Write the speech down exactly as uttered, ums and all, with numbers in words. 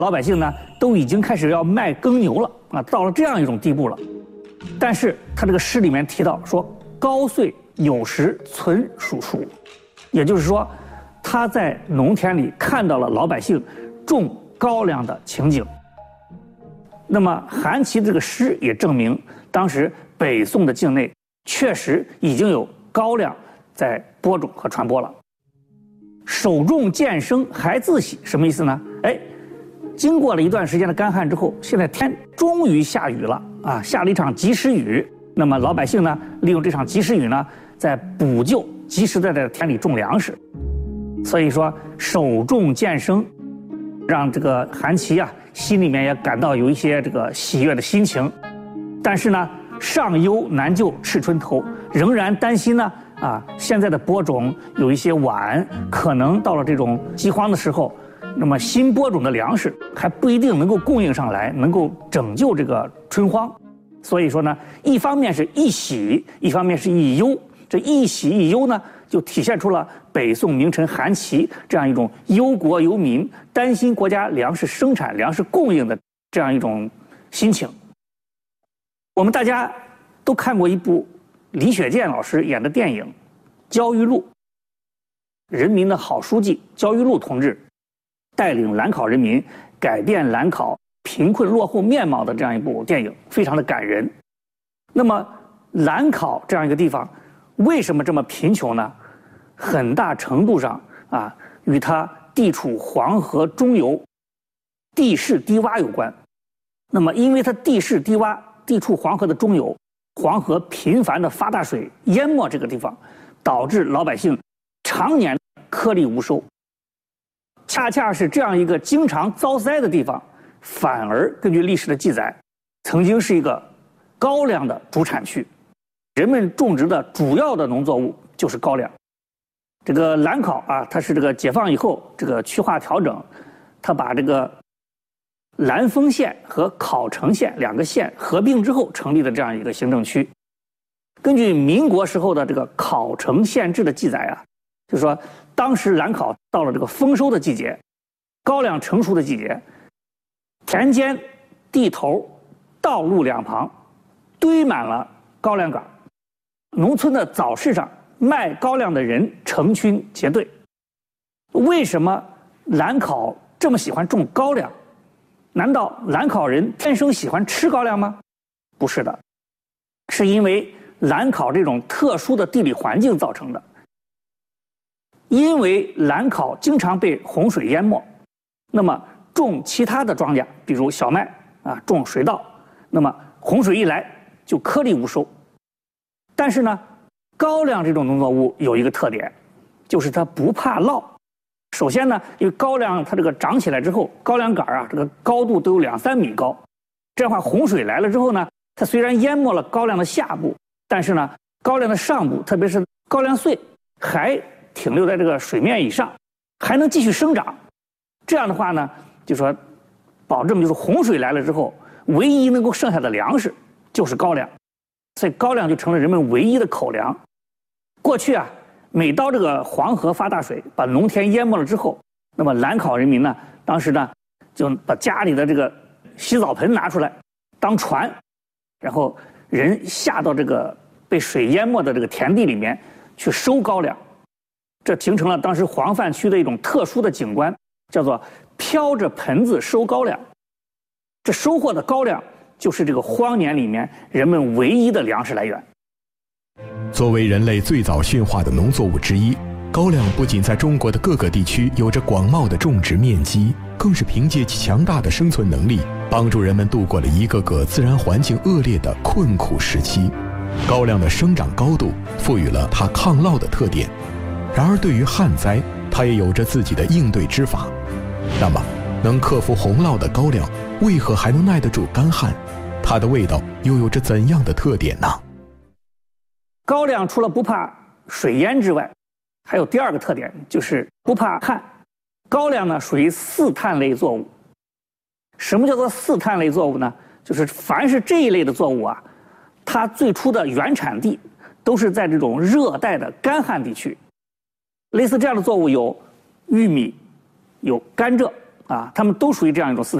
老百姓呢都已经开始要卖耕牛了啊，到了这样一种地步了。但是他这个诗里面提到说，高岁有时存黍黍，也就是说，他在农田里看到了老百姓种高粱的情景。那么韩琦这个诗也证明，当时北宋的境内确实已经有高粱在播种和传播了。首种渐生还自喜，什么意思呢？哎，经过了一段时间的干旱之后，现在天终于下雨了啊，下了一场及时雨。那么老百姓呢，利用这场及时雨呢，在补救，及时的在田里种粮食。所以说，首种渐生，让这个韩琦啊心里面也感到有一些这个喜悦的心情。但是呢，上忧难救赤春头，仍然担心呢啊，现在的播种有一些晚，可能到了这种饥荒的时候，那么新播种的粮食还不一定能够供应上来，能够拯救这个春荒。所以说呢，一方面是一喜，一方面是一忧。这一喜一忧呢，就体现出了北宋名臣韩琦这样一种忧国忧民、担心国家粮食生产、粮食供应的这样一种心情。我们大家都看过一部李雪健老师演的电影《焦裕禄》，人民的好书记焦裕禄同志带领兰考人民改变兰考贫困落后面貌的这样一部电影，非常的感人。那么兰考这样一个地方为什么这么贫穷呢？很大程度上啊，与它地处黄河中游、地势低洼有关。那么因为它地势低洼，地处黄河的中游，黄河频繁的发大水淹没这个地方，导致老百姓常年颗粒无收。恰恰是这样一个经常遭灾的地方，反而根据历史的记载，曾经是一个高粱的主产区，人们种植的主要的农作物就是高粱。这个兰考啊，它是这个解放以后这个区划调整，它把这个兰丰县和考城县两个县合并之后成立的这样一个行政区。根据民国时候的这个考城县志的记载啊，就是说当时兰考到了这个丰收的季节，高粱成熟的季节，田间、地头、道路两旁堆满了高粱杆，农村的早市上卖高粱的人成群结队。为什么兰考这么喜欢种高粱？难道兰考人天生喜欢吃高粱吗？不是的，是因为兰考这种特殊的地理环境造成的。因为兰考经常被洪水淹没，那么种其他的庄稼，比如小麦啊，种水稻，那么洪水一来就颗粒无收。但是呢，高粱这种农作物有一个特点，就是它不怕涝。首先呢，因为高粱它这个长起来之后，高粱杆啊，这个高度都有两三米高，这样的话洪水来了之后呢，它虽然淹没了高粱的下部，但是呢，高粱的上部，特别是高粱穗还停留在这个水面以上，还能继续生长。这样的话呢，就说保证就是洪水来了之后，唯一能够剩下的粮食就是高粱，所以高粱就成了人们唯一的口粮。过去啊，每到这个黄河发大水，把农田淹没了之后，那么兰考人民呢，当时呢就把家里的这个洗澡盆拿出来当船，然后人下到这个被水淹没的这个田地里面去收高粱。这形成了当时黄泛区的一种特殊的景观，叫做飘着盆子收高粱。这收获的高粱就是这个荒年里面人们唯一的粮食来源。 作为人类最早驯化的农作物之一，高粱不仅在中国的各个地区有着广袤的种植面积，更是凭借其强大的生存能力，帮助人们度过了一个个自然环境恶劣的困苦时期。高粱的生长高度赋予了它抗涝的特点。然而对于旱灾，它也有着自己的应对之法。那么能克服洪涝的高粱为何还能耐得住干旱？它的味道又有着怎样的特点呢？ 高粱除了不怕水淹之外，还有第二个特点，就是不怕旱。高粱呢属于四碳类作物。什么叫做四碳类作物呢？就是凡是这一类的作物啊，它最初的原产地都是在这种热带的干旱地区。类似这样的作物有玉米、有甘蔗啊，他们都属于这样一种思